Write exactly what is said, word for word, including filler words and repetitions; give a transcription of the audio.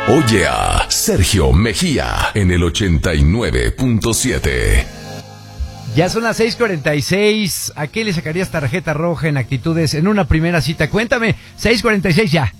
Oye a Sergio Mejía en el ochenta y nueve punto siete. Ya son las seis cuarenta y seis. ¿A qué le sacarías tarjeta roja en actitudes en una primera cita? Cuéntame, seis cuarenta y seis ya.